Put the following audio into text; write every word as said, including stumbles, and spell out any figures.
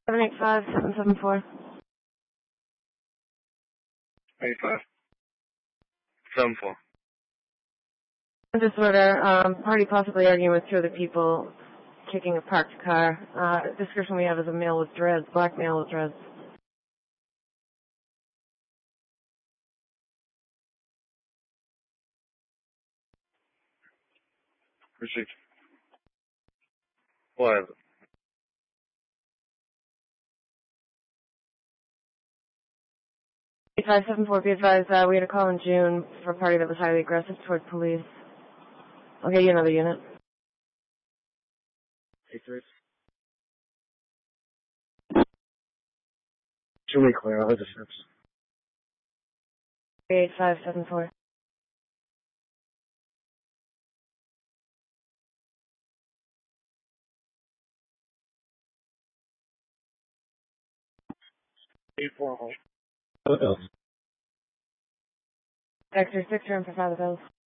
seven eight five, seven seven four. Eight five. Seven four. Disorder, um, party possibly arguing with two other people, kicking a parked car. Uh, description we have is a male with dreads, black male with dreads. Receipt. What? eight five seven four, be advised, uh, we had a call in June for a party that was highly aggressive toward police. I'll get you another unit. Eight three. Show me clear, I'll have the steps. eight five seven four. Eight four home. What else? Dexter, six room for Father Bills.